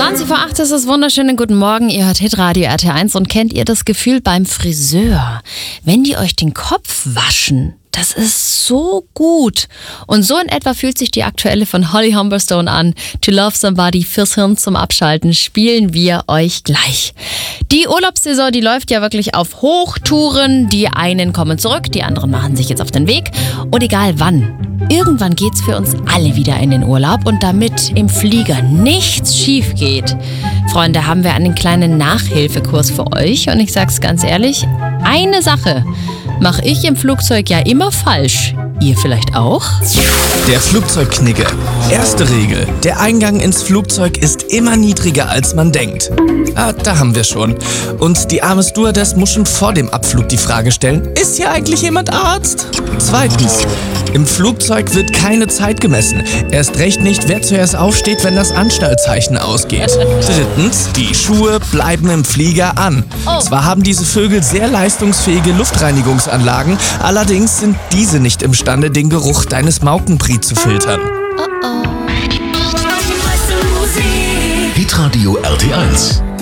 20:08 ist es, wunderschönen guten Morgen. Ihr hört Hitradio RT1 und kennt ihr das Gefühl beim Friseur, wenn die euch den Kopf waschen? Das ist so gut. Und so in etwa fühlt sich die aktuelle von Holly Humberstone an. To Love Somebody fürs Hirn zum Abschalten spielen wir euch gleich. Die Urlaubssaison, die läuft ja wirklich auf Hochtouren. Die einen kommen zurück, die anderen machen sich jetzt auf den Weg. Und egal wann, irgendwann geht's für uns alle wieder in den Urlaub. Und damit im Flieger nichts schief geht, Freunde, haben wir einen kleinen Nachhilfekurs für euch. Und ich sag's ganz ehrlich, eine Sache mache ich im Flugzeug ja immer falsch. Ihr vielleicht auch? Der Flugzeugknigge. Erste Regel. Der Eingang ins Flugzeug ist immer niedriger, als man denkt. Da haben wir schon. Und die arme Stewardess muss schon vor dem Abflug die Frage stellen, ist hier eigentlich jemand Arzt? Zweitens. Im Flugzeug wird keine Zeit gemessen. Erst recht nicht, wer zuerst aufsteht, wenn das Anstallzeichen ausgeht. Drittens. Die Schuhe bleiben im Flieger an. Zwar haben diese Vögel sehr leistungsfähige Luftreinigungsanlagen, allerdings sind diese nicht imstande, den Geruch deines Maukenbrie zu filtern. Hitradio RT1